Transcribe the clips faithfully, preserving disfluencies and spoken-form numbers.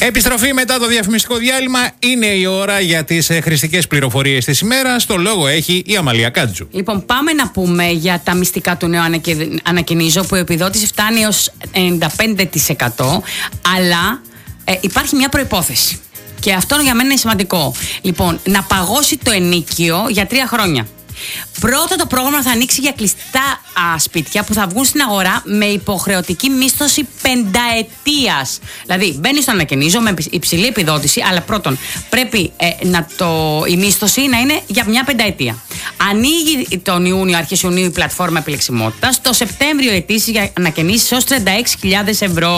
Επιστροφή μετά το διαφημιστικό διάλειμμα. Είναι η ώρα για τις χρηστικές πληροφορίες της ημέρας. Το λόγο έχει η Αμαλία Κάτζου. Λοιπόν, πάμε να πούμε για τα μυστικά του νέου ανακοινίζω, που η επιδότηση φτάνει ως ενενήντα πέντε τοις εκατό, αλλά ε, υπάρχει μια προϋπόθεση. Και αυτό για μένα είναι σημαντικό. Λοιπόν, να παγώσει το ενοίκιο για τρία χρόνια. Πρώτα το πρόγραμμα θα ανοίξει για κλειστά α, σπίτια που θα βγουν στην αγορά με υποχρεωτική μίσθωση πενταετίας. Δηλαδή, μπαίνει στο ανακοινίζω με υψηλή επιδότηση, αλλά πρώτον πρέπει ε, να το, η μίσθωση να είναι για μια πενταετία. Ανοίγει τον Ιούνιο, αρχές Ιουνίου, η πλατφόρμα επιλεξιμότητας. Το Σεπτέμβριο αιτήσεις για ανακαινήσεις ως τριάντα έξι χιλιάδες ευρώ.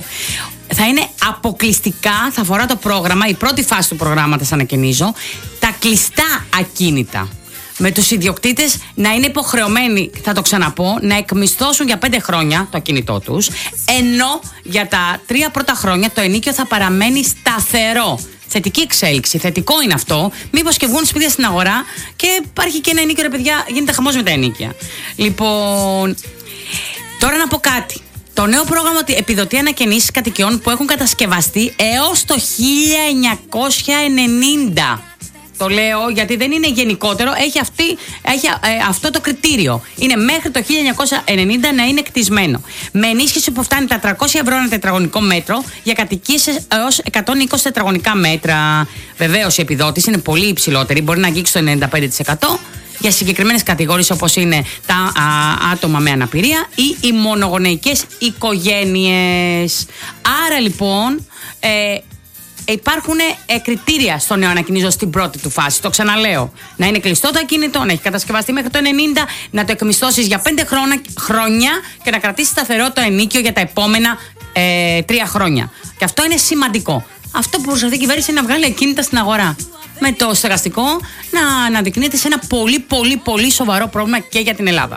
Θα είναι αποκλειστικά, θα αφορά το πρόγραμμα, η πρώτη φάση του προγράμματος ανακαινίζω, τα κλειστά ακίνητα. Με τους ιδιοκτήτες να είναι υποχρεωμένοι, θα το ξαναπώ, να εκμισθώσουν για πέντε χρόνια το ακίνητό τους, ενώ για τα τρία πρώτα χρόνια το ενοίκιο θα παραμένει σταθερό. Θετική εξέλιξη, θετικό είναι αυτό. Μήπως και βγουν σπίτια στην αγορά και υπάρχει και ένα ενοίκιο, ρε παιδιά, γίνεται χαμός με τα ενοίκια. Λοιπόν, τώρα να πω κάτι. Το νέο πρόγραμμα επιδοτεί ανακαινήσεις κατοικιών που έχουν κατασκευαστεί έως το χίλια εννιακόσια ενενήντα. Το λέω γιατί δεν είναι γενικότερο, έχει, αυτή, έχει ε, αυτό το κριτήριο. Είναι μέχρι το χίλια εννιακόσια ενενήντα να είναι κτισμένο. Με ενίσχυση που φτάνει τα τριακόσια ευρώ ένα τετραγωνικό μέτρο για κατοικίες έως εκατόν είκοσι τετραγωνικά μέτρα. Βεβαίως η επιδότηση είναι πολύ υψηλότερη, μπορεί να αγγίξει το ενενήντα πέντε τοις εκατό για συγκεκριμένες κατηγορίες όπως είναι τα α, άτομα με αναπηρία ή οι μονογονεϊκές οικογένειες. Άρα λοιπόν... Ε, Υπάρχουν ε, κριτήρια στο νέο ανακοινίζω στην πρώτη του φάση. Το ξαναλέω. Να είναι κλειστό το ακίνητο, να έχει κατασκευαστεί μέχρι το ενενήντα, να το εκμισθώσεις για πέντε χρόνια, χρόνια και να κρατήσει σταθερό το ενοίκιο για τα επόμενα ε, τρία χρόνια. Και αυτό είναι σημαντικό. Αυτό που προσπαθεί η κυβέρνηση είναι να βγάλει ακίνητα στην αγορά. Με το στεγαστικό να αναδεικνύεται σε ένα πολύ πολύ πολύ σοβαρό πρόβλημα και για την Ελλάδα.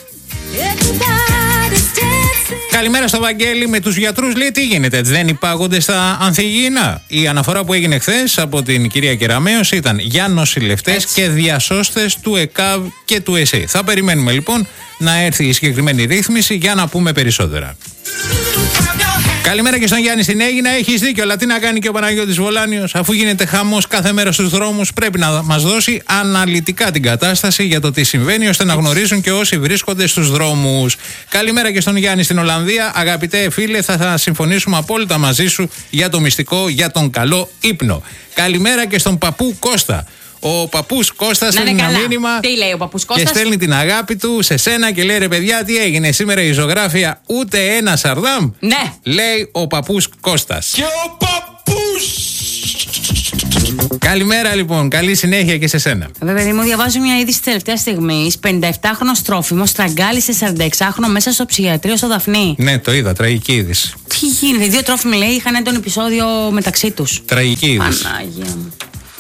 Καλημέρα στο Βαγγέλη. Με τους γιατρούς λέει τι γίνεται, δεν υπάγονται στα ανθυγιεινά. Η αναφορά που έγινε χθες από την κυρία Κεραμέως ήταν για νοσηλευτές και διασώστες του ΕΚΑΒ και του ΕΣΕ. Θα περιμένουμε λοιπόν να έρθει η συγκεκριμένη ρύθμιση για να πούμε περισσότερα. Καλημέρα και στον Γιάννη στην Αίγινα. Έχεις δίκιο, αλλά τι να κάνει και ο Παναγιώτης Βολάνιος, αφού γίνεται χαμός κάθε μέρα στους δρόμους, πρέπει να μας δώσει αναλυτικά την κατάσταση για το τι συμβαίνει, ώστε να γνωρίζουν και όσοι βρίσκονται στους δρόμους. Καλημέρα και στον Γιάννη στην Ολλανδία. Αγαπητέ φίλε, θα, θα συμφωνήσουμε απόλυτα μαζί σου για το μυστικό, για τον καλό ύπνο. Καλημέρα και στον παππού Κώστα. Ο παππούς Κώστας στέλνει ένα μήνυμα. Τι λέει ο παππούς Κώστας? Και στέλνει την αγάπη του σε σένα και λέει ρε παιδιά, τι έγινε σήμερα η ζωγράφια, ούτε ένα σαρδάμ. Ναι. Λέει ο παππούς Κώστας. Και ο παππούς. Καλημέρα λοιπόν, καλή συνέχεια και σε σένα. Βέβαια, παιδί μου, διαβάζω μια είδηση τη τελευταία στιγμή. πενηνταεπτάχρονος τρόφιμος τραγκάλισε σαρανταεξάχρονο μέσα στο ψυχιατρίο στο Δαφνί. Ναι, το είδα, τραγική είδηση. Τι γίνεται, δύο τρόφιμοι λέει είχαν έντονο επεισόδιο μεταξύ τους. Τραγική είδηση. Πανάγια μου.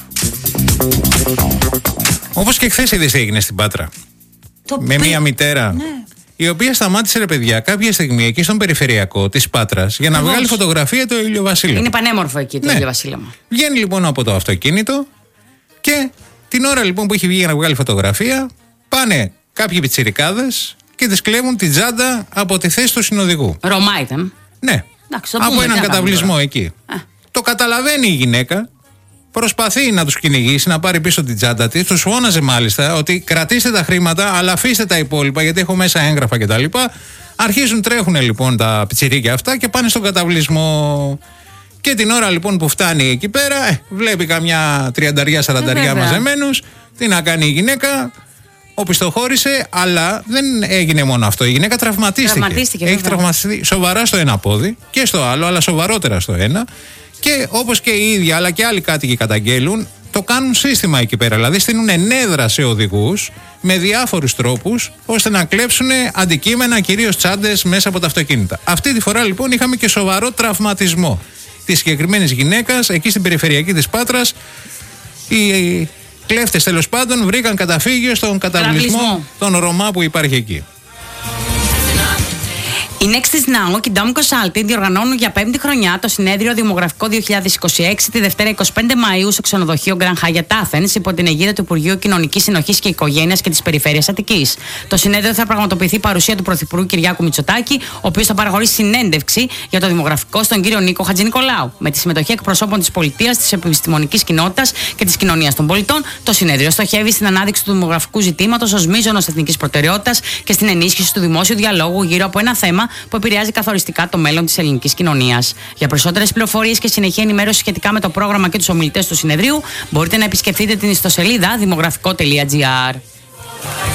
Όπως και χθες είδες έγινε στην Πάτρα. Το με πι... μια μητέρα. Ναι. Η οποία σταμάτησε ρε παιδιά κάποια στιγμή εκεί στον περιφερειακό της Πάτρας για να Πώς? βγάλει φωτογραφία το ηλιοβασίλεμα. Είναι πανέμορφο εκεί το ναι. ηλιοβασίλεμα. Βγαίνει λοιπόν από το αυτοκίνητο και την ώρα λοιπόν που έχει βγει για να βγάλει φωτογραφία, πάνε κάποιοι πιτσιρικάδες και της κλέβουν την τσάντα από τη θέση του συνοδηγού. Ρωμά ήταν. Ναι. Εντάξει, από πούμε, έναν καταβλισμό εκεί. Α. Το καταλαβαίνει η γυναίκα. Προσπαθεί να τους κυνηγήσει, να πάρει πίσω την τσάντα της. Τους φώναζε μάλιστα ότι κρατήστε τα χρήματα, αλλά αφήστε τα υπόλοιπα γιατί έχω μέσα έγγραφα κτλ. Αρχίζουν, τρέχουν λοιπόν τα πιτσιρίκια αυτά και πάνε στον καταβλισμό. Και την ώρα λοιπόν που φτάνει εκεί πέρα, ε, βλέπει καμιά τριανταριά, σαρανταριά ε, μαζεμένους. Τι να κάνει η γυναίκα, οπισθοχώρησε, αλλά δεν έγινε μόνο αυτό. Η γυναίκα τραυματίστηκε. Τραυματίστηκε Έχει βέβαια. τραυματιστεί σοβαρά στο ένα πόδι και στο άλλο, αλλά σοβαρότερα στο ένα. Και όπως και οι ίδιοι αλλά και άλλοι κάτοικοι καταγγέλουν, το κάνουν σύστημα εκεί πέρα. Δηλαδή στείλουν ενέδρα σε οδηγούς με διάφορους τρόπους ώστε να κλέψουν αντικείμενα, κυρίως τσάντες, μέσα από τα αυτοκίνητα. Αυτή τη φορά λοιπόν είχαμε και σοβαρό τραυματισμό της συγκεκριμένης γυναίκας εκεί στην περιφερειακή της Πάτρας. Οι κλέφτες τέλος πάντων βρήκαν καταφύγιο στον καταβλισμό των Ρωμά που υπάρχει εκεί. Η Nextis Now και η Dom Consulting διοργανώνουν για πέμπτη χρονιά το συνέδριο Δημογραφικό δύο χιλιάδες είκοσι έξι τη Δευτέρα εικοστή πέμπτη Μαΐου στο ξενοδοχείο Grand Hyatt Athens υπό την αιγίδα του Υπουργείου Κοινωνικής Συνοχής και Οικογένειας και της Περιφέρειας Αττικής. Το συνέδριο θα πραγματοποιηθεί παρουσία του Πρωθυπουργού Κυριάκου Μητσοτάκη, ο οποίος θα παραχωρήσει συνέντευξη για το δημογραφικό στον κύριο Νίκο Χατζηνικολάου. Με τη συμμετοχή εκπροσώπων της πολιτείας, της επιστημονικής κοινότητας και της κοινωνίας των πολιτών, το συνέδριο στοχεύει στην ανάδειξη του δημογραφικού ζητήματος ως μείζωνος εθνικής προτεραιότητας και στην ενίσχυση του δημόσιου διαλόγου γύρω από ένα θέμα που επηρεάζει καθοριστικά το μέλλον της ελληνικής κοινωνίας. Για περισσότερες πληροφορίες και συνεχή ενημέρωση σχετικά με το πρόγραμμα και τους ομιλητές του συνεδρίου, μπορείτε να επισκεφτείτε την ιστοσελίδα δημογραφικό τελεία τζι άρ.